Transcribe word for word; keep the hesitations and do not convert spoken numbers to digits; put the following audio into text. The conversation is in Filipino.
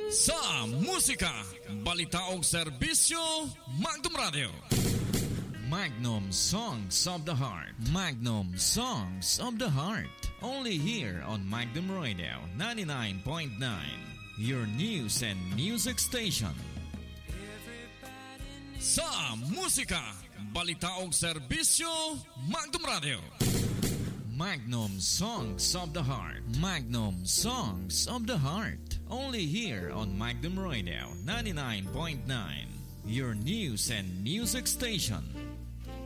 Sa musika, balita o serbisyo, Magnum Radio. Magnum Songs of the Heart. Magnum Songs of the Heart. Only here on Magnum Radio ninety-nine point nine. Your news and music station. Sa musika, balita o serbisyo, Magnum Radio. Magnum Songs of the Heart. Magnum Songs of the Heart. Only here on Magnum Radio ninety-nine point nine. Your news and music station.